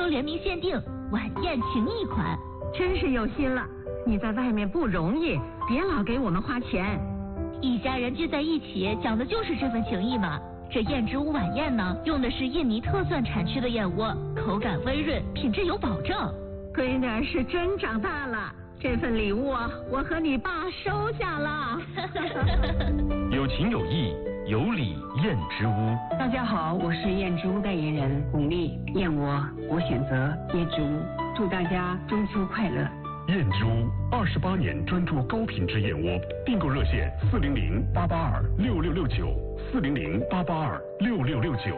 联名限定晚宴情谊款。 真是有心了，你在外面不容易，别老给我们花钱。 一家人聚在一起，讲的就是这份情谊嘛。这燕之屋晚宴呢，用的是印尼特蒜产区的燕窝，口感温润，品质有保证。 闺女儿是真长大了，这份礼物啊，我和你爸收下了。 有情有义，有礼燕之屋。 大家好，我是燕之屋代言人巩俐，燕窝我选择燕之屋，祝大家中秋快乐。 燕之屋28年专注高品质燕窝，订购热线400-882-6669，400-882-6669。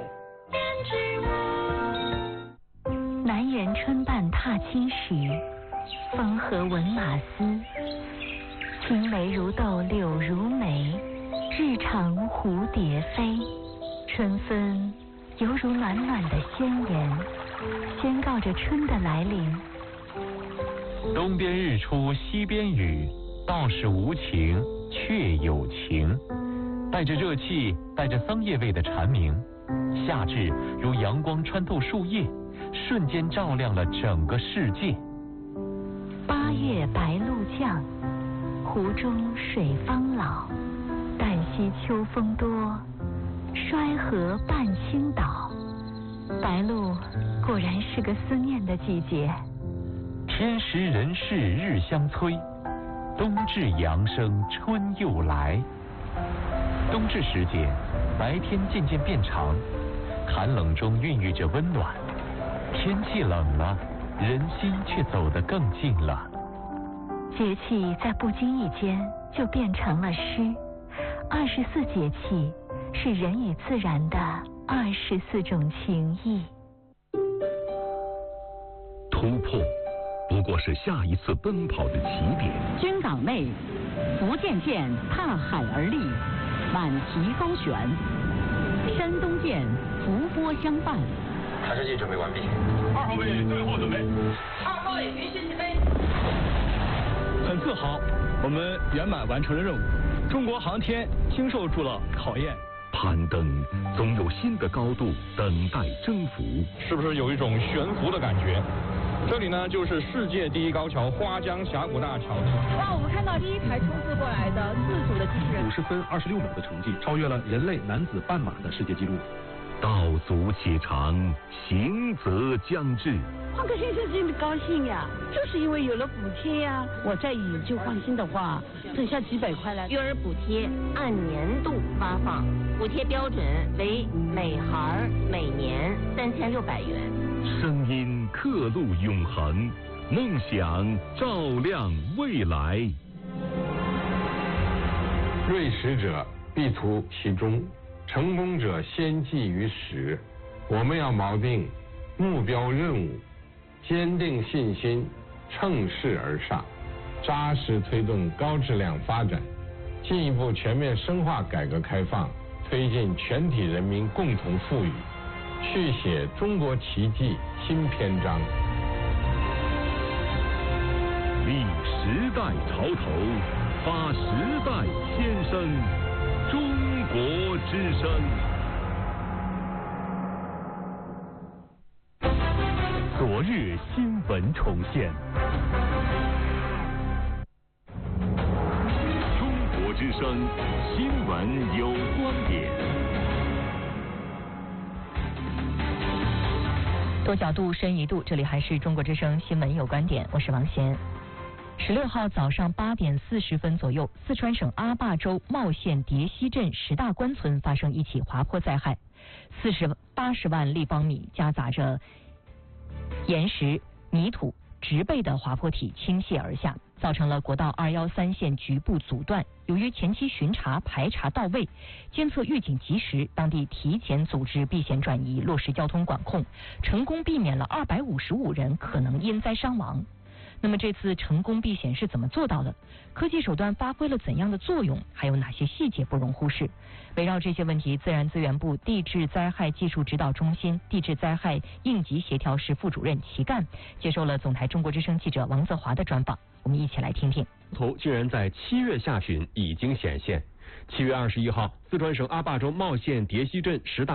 南园春半踏青时，风和闻马嘶。青梅如豆柳如眉，日长蝴蝶飞。春风犹如暖暖的宣言，宣告着春的来临。 东边日出西边雨，道是无晴却有晴。带着热气，带着桑叶味的蝉鸣，夏至如阳光穿透树叶，瞬间照亮了整个世界。 8月白露降，湖中水方老。旦夕秋风多，衰河半倾倒。白露果然是个思念的季节。 天时人事日相催，冬至阳生春又来。冬至时节，白天渐渐变长，寒冷中孕育着温暖。天气冷了，人心却走得更近了。 节气在不经意间就变成了诗。24节气是人与自然的24种情谊。 突破不过是下一次奔跑的起点。 军港内，福建舰踏海而立，满旗高悬；山东舰伏波相伴。 探视器准备完毕。 2号位最后准备。 2号位允许起飞。 很自豪，我们圆满完成了任务。中国航天经受住了考验。 攀登总有新的高度等待征服。 是不是有一种悬浮的感觉？这里呢，就是世界第一高桥花江峡谷大桥。 哇，我们看到第一台冲刺过来的自主的机器人 ，50分26秒的成绩，超越了人类男子半马的世界纪录。 道阻且长，行则将至。 换个先生真的高兴呀，就是因为有了补贴呀。我在宇宙放心的话，省下几百块来。 育儿补贴按年度发放，补贴标准为每孩每年3600元。 声音刻录永恒，梦想照亮未来。 锐识者必图其中，成功者先记于始。我们要锚定目标任务，坚定信心，乘势而上，扎实推动高质量发展，进一步全面深化改革开放，推进全体人民共同富裕，续写中国奇迹新篇章。 立时代潮头，发时代先声，中国之声。昨日新闻重现，中国之声新闻有观点。 多角度，深一度，这里还是中国之声新闻有观点，我是王贤。16号早上8点40分左右，四川省阿坝州茂县蝶溪镇石大关村发生一起滑坡灾害，80万立方米夹杂着岩石、泥土、植被的滑坡体倾泻而下，造成了国道213线局部阻断。由于前期巡查排查到位，监测预警及时，当地提前组织避险转移，落实交通管控，成功避免了255人可能因灾伤亡。那么这次成功避险是怎么做到的？科技手段发挥了怎样的作用？还有哪些细节不容忽视？围绕这些问题，自然资源部地质灾害技术指导中心地质灾害应急协调室副主任齐干接受了总台中国之声记者王泽华的专访，我们一起来听听。 头竟然在7月下旬已经显现。7月21号，四川省阿坝州茂县蝶溪镇石大